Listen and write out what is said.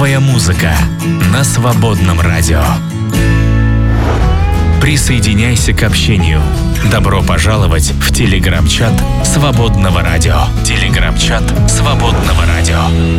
Новая музыка на Свободном радио. Присоединяйся к общению. Добро пожаловать в телеграм-чат Свободного радио. Телеграм-чат Свободного радио.